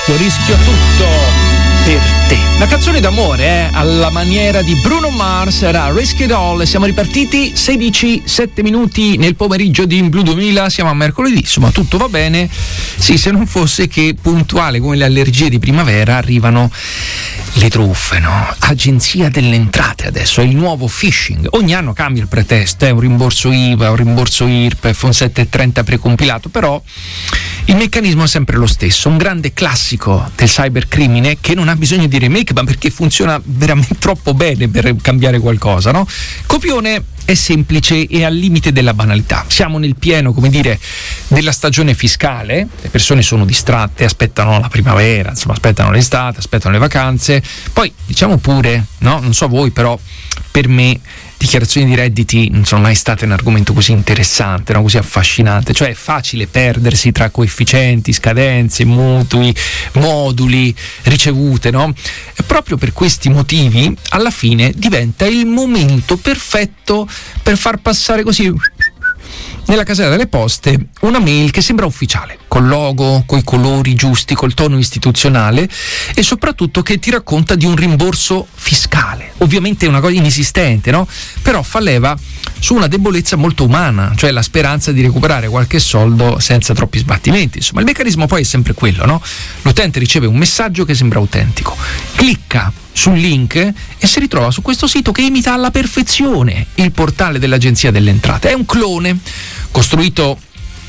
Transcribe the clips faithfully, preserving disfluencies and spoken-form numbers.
rischio, rischio tutto per te. Una canzone d'amore, eh? Alla maniera di Bruno Mars, era Risk It All. Siamo ripartiti sedici sette minuti nel pomeriggio di In Blu duemila, siamo a mercoledì, insomma tutto va bene. Sì, se non fosse che puntuale come le allergie di primavera arrivano le truffe, no? Agenzia delle Entrate adesso, è il nuovo phishing. Ogni anno cambia il pretesto, è eh? un rimborso I V A, un rimborso I R P E F, un settecentotrenta precompilato, però il meccanismo è sempre lo stesso, un grande classico del cybercrimine che non ha bisogno di remake, ma perché funziona veramente troppo bene per cambiare qualcosa, no? Copione è semplice e al limite della banalità. Siamo nel pieno, come dire, della stagione fiscale, le persone sono distratte, aspettano la primavera, insomma aspettano l'estate, aspettano le vacanze. Poi diciamo pure, no? Non so voi, però per me dichiarazioni di redditi non sono mai state un argomento così interessante, no? Così affascinante, cioè è facile perdersi tra coefficienti, scadenze, mutui, moduli, ricevute, no? E proprio per questi motivi alla fine diventa il momento perfetto per far passare così nella casella delle poste una mail che sembra ufficiale, col logo, coi colori giusti, col tono istituzionale e soprattutto che ti racconta di un rimborso fiscale. Ovviamente è una cosa inesistente, no? Però fa leva su una debolezza molto umana, cioè la speranza di recuperare qualche soldo senza troppi sbattimenti. Insomma, il meccanismo poi è sempre quello, no? L'utente riceve un messaggio che sembra autentico, clicca sul link e si ritrova su questo sito che imita alla perfezione il portale dell'Agenzia delle Entrate. È un clone costruito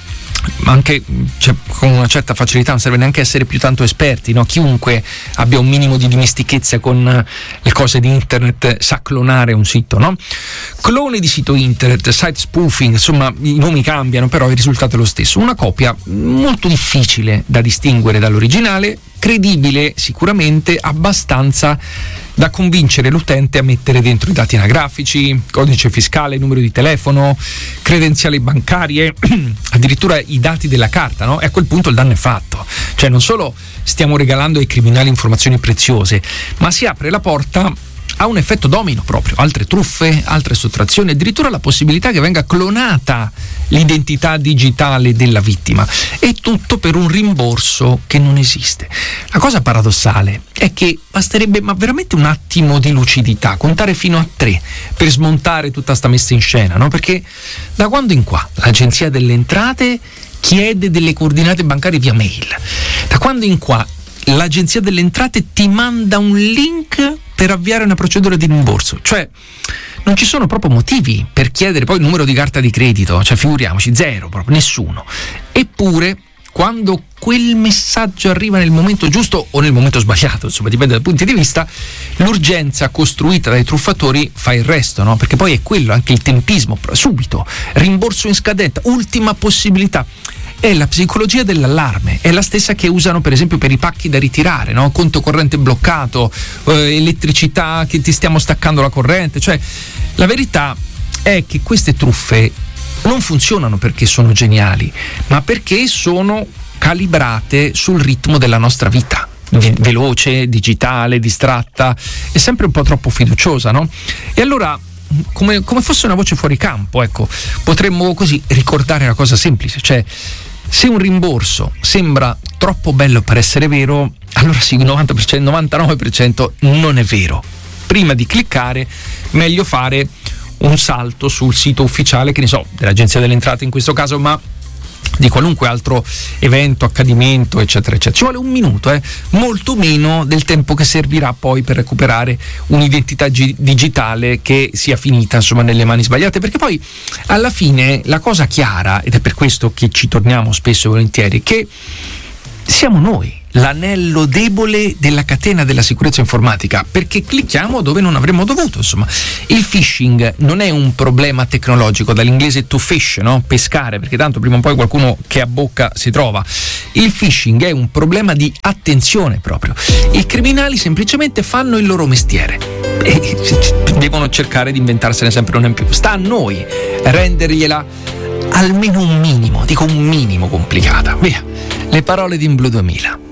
anche, cioè, con una certa facilità, non serve neanche essere più tanto esperti, no? Chiunque abbia un minimo di dimestichezza con le cose di internet sa clonare un sito, no? Clone di sito internet, site spoofing, insomma i nomi cambiano, però il risultato è lo stesso. Una copia molto difficile da distinguere dall'originale, credibile sicuramente, abbastanza da convincere l'utente a mettere dentro i dati anagrafici, codice fiscale, numero di telefono, credenziali bancarie, addirittura i dati della carta, no? E a quel punto il danno è fatto. Cioè non solo stiamo regalando ai criminali informazioni preziose, ma si apre la porta ha un effetto domino proprio, altre truffe, altre sottrazioni, addirittura la possibilità che venga clonata l'identità digitale della vittima, e tutto per un rimborso che non esiste. La cosa paradossale è che basterebbe ma veramente un attimo di lucidità, contare fino a tre per smontare tutta sta messa in scena, no? Perché da quando in qua l'Agenzia delle Entrate chiede delle coordinate bancarie via mail, da quando in qua l'Agenzia delle Entrate ti manda un link per avviare una procedura di rimborso, cioè non ci sono proprio motivi per chiedere poi il numero di carta di credito, cioè figuriamoci, zero proprio, nessuno. Eppure quando quel messaggio arriva nel momento giusto o nel momento sbagliato, insomma dipende dai punti di vista, l'urgenza costruita dai truffatori fa il resto, no? Perché poi è quello, anche il tempismo, subito, rimborso in scadenza, ultima possibilità. È la psicologia dell'allarme, è la stessa che usano per esempio per i pacchi da ritirare, no? Conto corrente bloccato, eh, elettricità che ti stiamo staccando la corrente. Cioè la verità è che queste truffe non funzionano perché sono geniali, ma perché sono calibrate sul ritmo della nostra vita, veloce, digitale, distratta, è sempre un po' troppo fiduciosa, no? E allora come, come fosse una voce fuori campo, ecco, potremmo così ricordare una cosa semplice, cioè se un rimborso sembra troppo bello per essere vero, allora sì, il novanta per cento, novantanove per cento non è vero. Prima di cliccare, meglio fare un salto sul sito ufficiale, che ne so, dell'Agenzia delle Entrate in questo caso, ma di qualunque altro evento, accadimento, eccetera, eccetera. Ci vuole un minuto, eh? molto meno del tempo che servirà poi per recuperare un'identità gi- digitale che sia finita, insomma, nelle mani sbagliate, perché poi alla fine la cosa chiara, ed è per questo che ci torniamo spesso e volentieri, che siamo noi l'anello debole della catena della sicurezza informatica, perché clicchiamo dove non avremmo dovuto. Insomma, il phishing non è un problema tecnologico, dall'inglese to fish, no? Pescare, perché tanto prima o poi qualcuno che abbocca si trova. Il phishing è un problema di attenzione proprio. I criminali semplicemente fanno il loro mestiere e devono cercare di inventarsene sempre una in più. Sta a noi rendergliela almeno un minimo, dico un minimo complicata. Via, le parole di In Blu duemila.